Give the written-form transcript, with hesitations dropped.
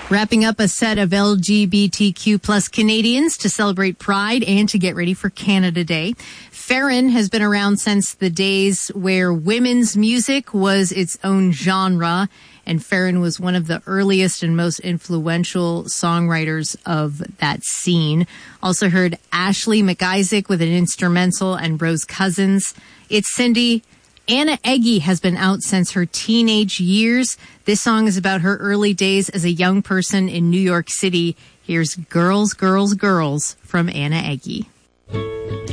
Wrapping up a set of LGBTQ plus Canadians to celebrate Pride and to get ready for Canada Day. Farron has been around since the days where women's music was its own genre, and Farron was one of the earliest and most influential songwriters of that scene. Also heard Ashley McIsaac with an instrumental and Rose Cousins. It's Cindy. Anna Eggy has been out since her teenage years. This song is about her early days as a young person in New York City. Here's Girls, Girls, Girls from Anna Eggy.